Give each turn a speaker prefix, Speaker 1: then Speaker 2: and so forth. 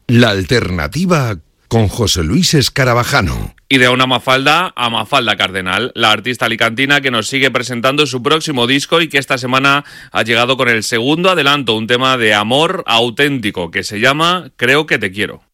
Speaker 1: La alternativa con José Luis Escarabajano.
Speaker 2: Y de una Mafalda a Mafalda Cardenal, la artista alicantina que nos sigue presentando su próximo disco y que esta semana ha llegado con el segundo adelanto, un tema de amor auténtico que se llama Creo que te quiero.